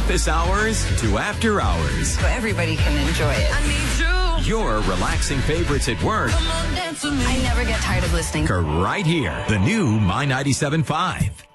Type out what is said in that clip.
office hours to after hours. So everybody can enjoy it. I need you. Your relaxing favorites at work. Come on, dance with me. I never get tired of listening. Right here. The new My 97.5.